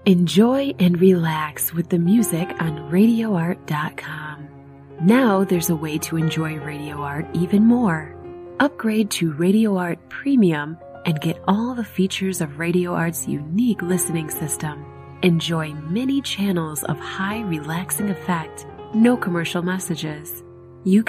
Enjoy and relax with the music on RadioArt.com. Now there's a way to enjoy Radio Art even more. Upgrade to Radio Art Premium and get all the features of Radio Art's unique listening system. Enjoy many channels of high relaxing effect, no commercial messages. You